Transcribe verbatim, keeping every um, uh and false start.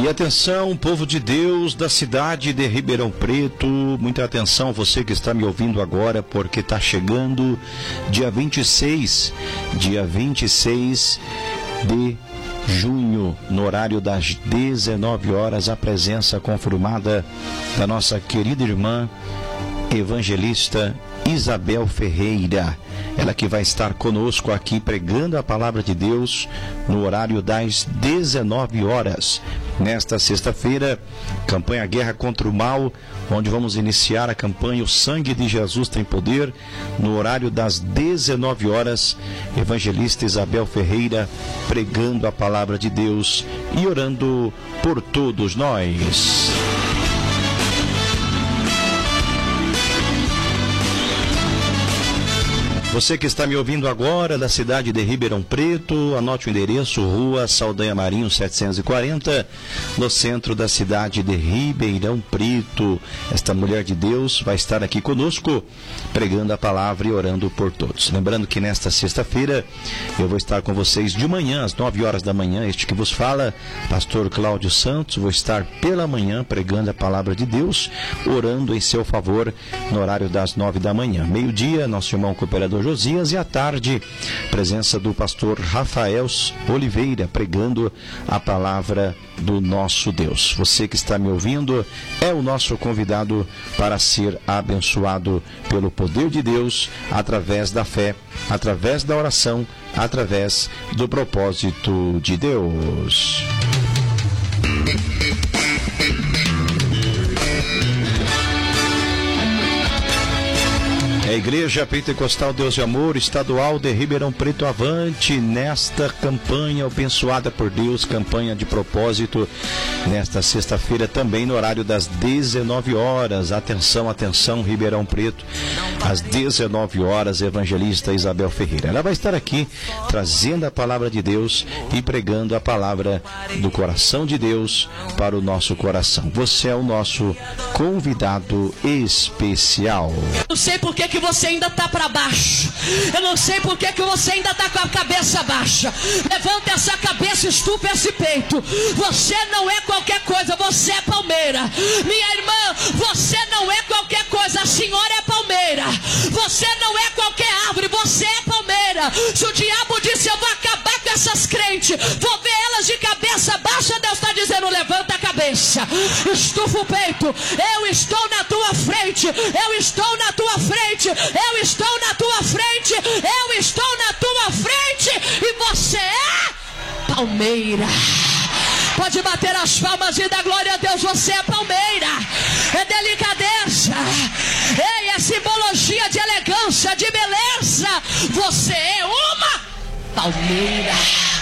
E atenção, povo de Deus da cidade de Ribeirão Preto, muita atenção, você que está me ouvindo agora, porque está chegando dia vinte e seis, dia vinte e seis de junho, no horário das dezenove horas, a presença confirmada da nossa querida irmã evangelista Isabel Ferreira. Ela que vai estar conosco aqui pregando a palavra de Deus no horário das dezenove horas. Nesta sexta-feira, campanha Guerra contra o Mal, onde vamos iniciar a campanha O Sangue de Jesus Tem Poder, no horário das dezenove horas, evangelista Isabel Ferreira pregando a palavra de Deus e orando por todos nós. Você que está me ouvindo agora da cidade de Ribeirão Preto, anote o endereço, Rua Saldanha Marinho setecentos e quarenta, no centro da cidade de Ribeirão Preto. Esta mulher de Deus vai estar aqui conosco, pregando a palavra e orando por todos. Lembrando que nesta sexta-feira eu vou estar com vocês de manhã, às nove horas da manhã, este que vos fala, pastor Cláudio Santos, vou estar pela manhã pregando a palavra de Deus, orando em seu favor no horário das nove da manhã. Meio-dia, nosso irmão cooperador Josias, e à tarde, presença do pastor Rafael Oliveira, pregando a palavra do nosso Deus. Você que está me ouvindo é o nosso convidado para ser abençoado pelo poder de Deus, através da fé, através da oração, através do propósito de Deus. A Igreja Pentecostal Deus de Amor Estadual de Ribeirão Preto avante nesta campanha abençoada por Deus, campanha de propósito, nesta sexta-feira também no horário das dezenove horas. Atenção, atenção, Ribeirão Preto, às dezenove horas, evangelista Isabel Ferreira. Ela vai estar aqui trazendo a palavra de Deus e pregando a palavra do coração de Deus para o nosso coração. Você é o nosso convidado especial. Eu sei por que que você ainda está para baixo. Eu não sei por que que você ainda está com a cabeça baixa. Levanta essa cabeça, estupa esse peito. Você não é qualquer coisa, você é palmeira. Minha irmã, você não é qualquer coisa, a senhora é palmeira. Você não é qualquer árvore, você é palmeira. Se o diabo disse eu vou acabar com essas crentes, vou ver elas de cabeça baixa, Deus está dizendo levanta a cabeça, estufa o peito. Eu estou na tua frente, eu estou na tua frente, eu estou na tua frente, eu estou na tua frente, e você é palmeira. Pode bater as palmas e dar glória a Deus. Você é palmeira, é delicadeza, ei, é simbologia de elegância, de beleza. Você é uma palmeira.